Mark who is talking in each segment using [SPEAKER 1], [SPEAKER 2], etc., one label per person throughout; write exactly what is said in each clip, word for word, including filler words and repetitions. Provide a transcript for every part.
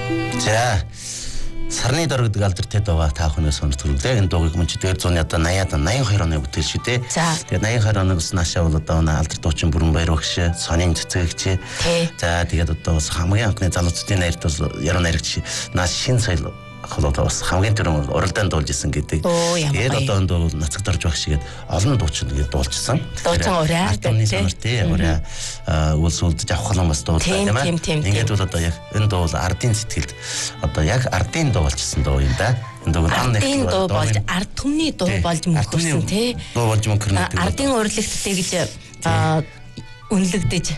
[SPEAKER 1] За сарны дор гэдэг алдартай дууга та бүхнээс сонирхолтой. Энэ дуугийг мөн ч дээд зууны одоо восемьдесят восемь хоёр оны бүтээл шүү дээ. Тэгээд восемьдесят хоёр оноос наашаа бол одоо алдар дуучин Бүрэнбаяр багш, Сонин цэцэгч. За тэгээд одоо бас хамгийн анхны залуучдын найрт бол Яруу найрагч наас шин соёл холоодоо бас хамгийн түрүүн уралдаан дуулж исэн гэдэг. Тэгээд одоо энэ дуу нацагт орж байх шигээд олон дуучин тэгээд дуулжсан.
[SPEAKER 2] Дуучин ураа
[SPEAKER 1] гэдэг тийм ураа үлс үлдэж авахлан бас дуулсан тийм ээ. Ингээд бол одоо яг энэ дуу бол ардын сэтгэлд одоо яг ардын дуу болчихсон дуу юм да. Энэ дуу
[SPEAKER 2] ардын дуу болж ард түмний дуу болж мөнхөрсөн тий.
[SPEAKER 1] Дуу болж мөнхөрнө.
[SPEAKER 2] Ардын урлагттэй гэж үнэлэгдэж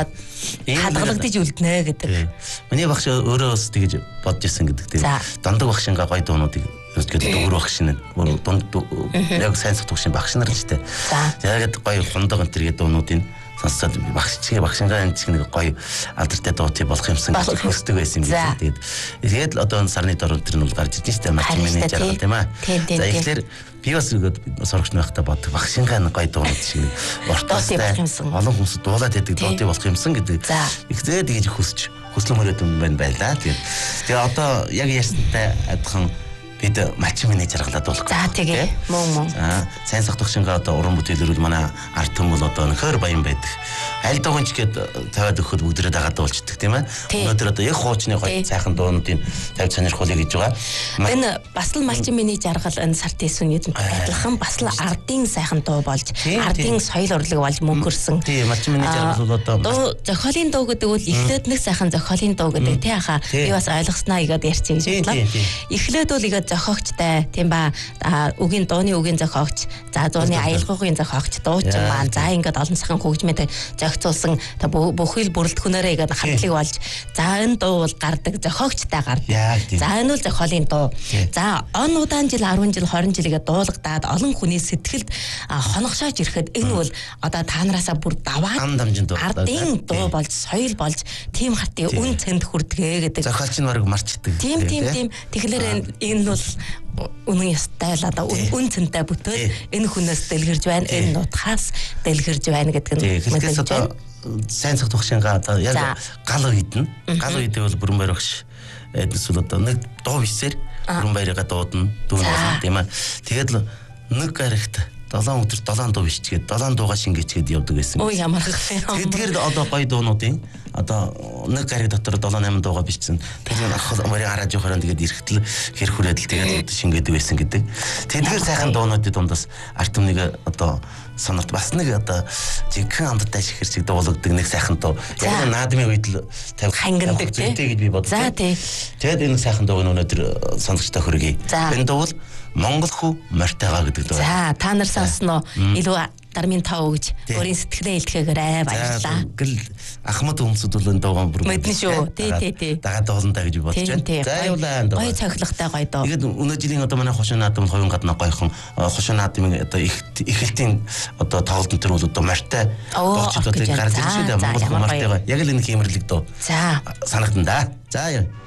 [SPEAKER 2] хадгалагдаж үлднэ гэдэг.
[SPEAKER 1] Миний багш өөрөө бас тэгж бодож ирсэн гэдэг тийм. Дандаг багшингаа гоё дуунуудыг өсгөд дөөр багшин дунд яг сайн сах төгшин багш нар ч тийм. Тэгээд гоё хундаг энэ дуунуудын сонсоод багш чигээ багшингаа энэ нэг гоё алдартай дуутай болох юмсан гэж хүсдэг байсан юм тийм. Тэгээд л одоо сарны дор өнтер нь бол гарч ирж байна тийм Мартин менежер гал тийм аа. За ихлээр би бас сурагч байхдаа боддог багшингаа гоё дуунууд шиг ортостой олон хүмүүс дуулаад байдаг дуутай болох юмсан гэдэг. Ихтэй тэгж хүсч хүслэн мөрөөд юм байна байлаа. Тэгээд тэгээ одоо яг ясантай адхан бид малчин менежер галаад болох.
[SPEAKER 2] За тэгээ мөн мөн.
[SPEAKER 1] За сайн сах төгшингаа одоо уран бүтээлэрүүл манай ард түмэн бол одоо нөхөр баян байдаг. Аль дуугч гээд тавиад өгөхөд бүгдээрээ дагаад дуулцдаг тийм ээ. Өнөөдөр одоо яг хуучны гоё сайхан дуунуудын тавьж сонирхуулъя гэж байгаа.
[SPEAKER 2] Энэ бас л малчин менежер гал энэ сард хийсэн юм адилхан бас л ардын сайхан дуу болж ардын соёл урлаг болж мөнхөрсөн.
[SPEAKER 1] Тийм малчин менежер бол одоо
[SPEAKER 2] дуу зохиолын дуу гэдэг бол эхлээд нэг сайхан зохиолын дуу гэдэг тий хаа би бас ойлгосноо игээд ярьчих гэж бодлоо. Эхлээд бол игээд зохиогчтай тийм ба үгийн дууны үгийн зохиогч за дууны аялгаугын зохиогч дуучин маань за ингээд олон сайхан хөгжмөд зохицуулсан бүхэл бүрэлдэхүүнээрээ ингээд хамтлаг болж за энэ дуу бол гардаг зохиогчтай гардаг. За энэ бол зохиолын дуу. За он удаан жил арван жил хорин жил ингээд дуулагдаад олон хүний сэтгэлд хоногшоож ирэхэд энэ бол одоо та нараасаа бүр даваад ардын дуу болж соёл болж тийм хартын үн цэнд хүрдэгэ гэдэг.
[SPEAKER 1] Зохиолч нь барыг марчдаг.
[SPEAKER 2] Тийм тийм тийм. Тэгэхээр энэ бол үнэн ёстой л одоо үн цэнтэй бүтээл энэ хүнээс дэлгэрж байна, энэ нутгаас дэлгэрж байна гэдэг нь
[SPEAKER 1] мэдээж байна. Сайн сах төгшингаа одоо яг гал үед нь гал үедээ бол Бүрэнбаяр багш эднэс бол одоо нэг дуу бисээр Бүрэнбаярыгаа дуудана дүүн болно тийм ээ. Тэгээд л нэг гарагт долоон өдөр долоон дуу бичгээд долоон дуугаа шингээчгээд явдаг байсан.
[SPEAKER 2] Өө ямар их.
[SPEAKER 1] Тэгэхээр одоо гоё дуунуудын одоо нэг гариг дотор долоон восемь дуугаа бичсэн. Тэгээд ах морин гараж явахаар тэгээд эрэхтэл хэр хүрээд л тэгээд шингээдэг байсан гэдэг. Тэгэхээр сайхан дуунуудын дундаас арт түмнийг одоо сонорт бас нэг одоо жинхэнэ амттай шихэр шиг дуулагддаг нэг сайхан дуу. Яг наадмын үед л тавь
[SPEAKER 2] хангиндаг тий
[SPEAKER 1] гэж би бодлоо.
[SPEAKER 2] За тий.
[SPEAKER 1] Тэгээд энэ сайхан дууг өнөөдөр сонсогчтой хүргэе. Энэ дуу бол Монгол хүү мортойгоо гэдэг дуу.
[SPEAKER 2] За та нар сонсноо илүү дармын тав гэж өөрийн сэтгэлээ илтгээгээрээ баярлалаа.
[SPEAKER 1] Гэл Ахмад хүмүүсд бол энэ дуугаа бүр
[SPEAKER 2] мэднэ шүү. Тий тий тий.
[SPEAKER 1] Дагаад дуулна даа гэж бодож байна.
[SPEAKER 2] За явлаа энэ дуу. Гоё цохилгатай гоё дуу.
[SPEAKER 1] Тэгээд өнөө жилийн одоо манай хошоо наадам хувийн гаднаа гойхон хошоо наадмын одоо их эхэлтийн одоо тоглолтын төр бол одоо мортой дууч одоо гарч ирж шүү дээ. Монгол хүү мортойгоо. Яг л энэ хэмэрлэг дуу.
[SPEAKER 2] За
[SPEAKER 1] санагдана да. За яа.